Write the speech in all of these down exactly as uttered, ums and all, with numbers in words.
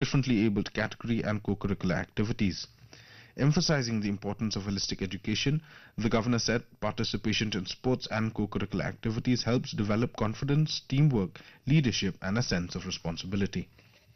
differently abled category and co-curricular activities. Emphasizing the importance of holistic education, the governor said participation in sports and co-curricular activities helps develop confidence, teamwork, leadership and a sense of responsibility.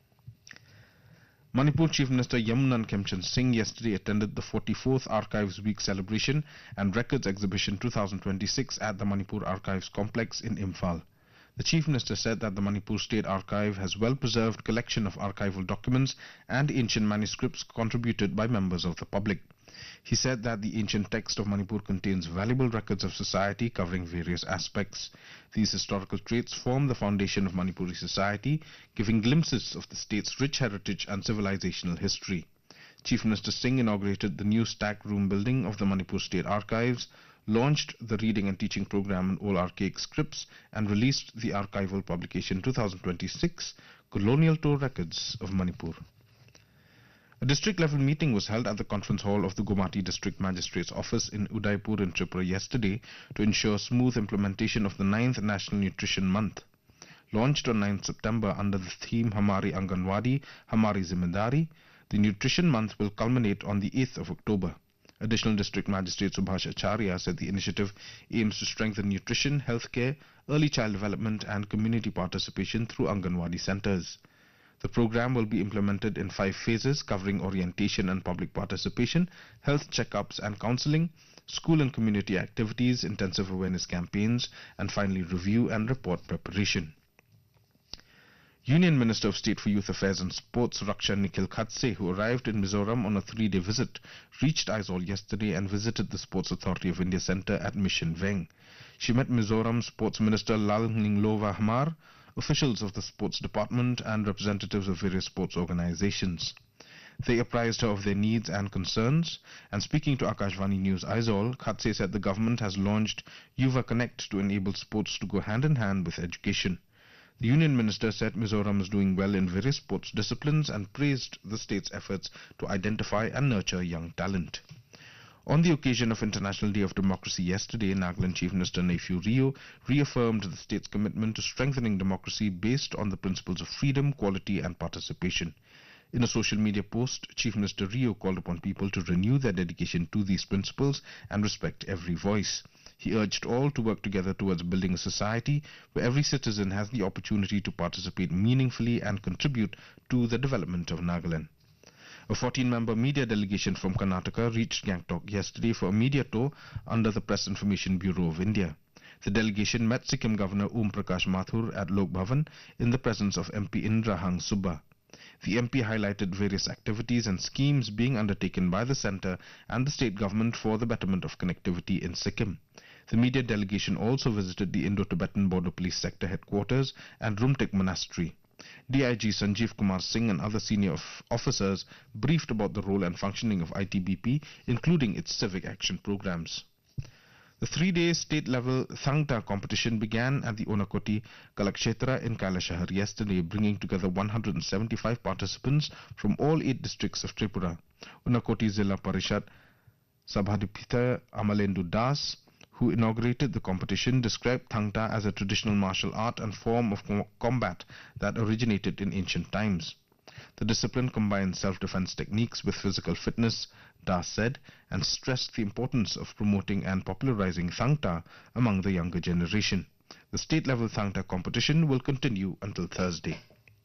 Manipur Chief Minister Yamunan Khemchand Singh yesterday attended the forty-fourth Archives Week celebration and Records Exhibition twenty twenty-six at the Manipur Archives Complex in Imphal. The Chief Minister said that the Manipur State Archive has well-preserved collection of archival documents and ancient manuscripts contributed by members of the public. He said that the ancient text of Manipur contains valuable records of society covering various aspects. These historical traits form the foundation of Manipuri society, giving glimpses of the state's rich heritage and civilizational history. Chief Minister Singh inaugurated the new stack room building of the Manipur State Archives, launched the reading and teaching program in all archaic scripts, and released the archival publication twenty twenty-six, Colonial Tour Records of Manipur. A district-level meeting was held at the conference hall of the Gumati District Magistrate's Office in Udaipur in Tripura yesterday to ensure smooth implementation of the ninth National Nutrition Month. Launched on ninth September under the theme Hamari Anganwadi, Hamari Zimmedari, the Nutrition Month will culminate on the eighth of October. Additional District Magistrate Subhash Acharya said the initiative aims to strengthen nutrition, healthcare, early child development and community participation through Anganwadi centers. The program will be implemented in five phases covering orientation and public participation, health checkups and counseling, school and community activities, intensive awareness campaigns, and finally review and report preparation. Union Minister of State for Youth Affairs and Sports Raksha Nikhil Khatse, who arrived in Mizoram on a three-day visit, reached Aizawl yesterday and visited the Sports Authority of India Centre at Mission Veng. She met Mizoram Sports Minister Lal Ninglova Hamar, officials of the Sports Department and representatives of various sports organizations. They apprised her of their needs and concerns, and speaking to Akashvani News Aizawl, Khatse said the government has launched Yuva Connect to enable sports to go hand in hand with education. The Union Minister said Mizoram is doing well in various sports disciplines and praised the state's efforts to identify and nurture young talent. On the occasion of International Day of Democracy yesterday, Nagaland Chief Minister Neiphiu Rio reaffirmed the state's commitment to strengthening democracy based on the principles of freedom, quality and participation. In a social media post, Chief Minister Rio called upon people to renew their dedication to these principles and respect every voice. He urged all to work together towards building a society where every citizen has the opportunity to participate meaningfully and contribute to the development of Nagaland. A fourteen-member media delegation from Karnataka reached Gangtok yesterday for a media tour under the Press Information Bureau of India. The delegation met Sikkim Governor Om Prakash Mathur at Lok Bhavan in the presence of M P Indra Hang Subba. The M P highlighted various activities and schemes being undertaken by the centre and the state government for the betterment of connectivity in Sikkim. The media delegation also visited the Indo-Tibetan Border Police Sector Headquarters and Rumtik Monastery. D I G Sanjeev Kumar Singh and other senior officers briefed about the role and functioning of I T B P, including its civic action programs. The three-day state-level Thangta competition began at the Unakoti Kalakshetra in Kailashahar yesterday, bringing together one hundred seventy-five participants from all eight districts of Tripura. Unakoti Zilla Parishad Sabhadipita Amalendu Das, who inaugurated the competition, described Thangta as a traditional martial art and form of com combat that originated in ancient times. The discipline combines self-defense techniques with physical fitness, Das said, and stressed the importance of promoting and popularizing Thangta among the younger generation. The state-level Thangta competition will continue until Thursday.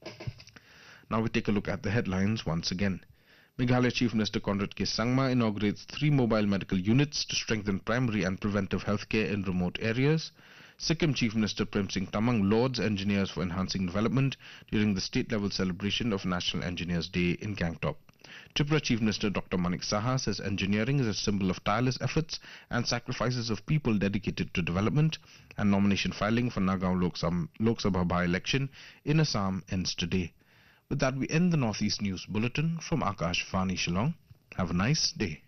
Now we take a look at the headlines once again. Meghalaya Chief Minister Conrad K. Sangma inaugurates three mobile medical units to strengthen primary and preventive healthcare in remote areas. Sikkim Chief Minister Prem Singh Tamang lauds engineers for enhancing development during the state-level celebration of National Engineers Day in Gangtok. Tripura Chief Minister Doctor Manik Saha says engineering is a symbol of tireless efforts and sacrifices of people dedicated to development, and nomination filing for Nagaon Lok Sabha by-election in Assam ends today. With that, we end the Northeast News Bulletin from Akashvani Shillong. Have a nice day.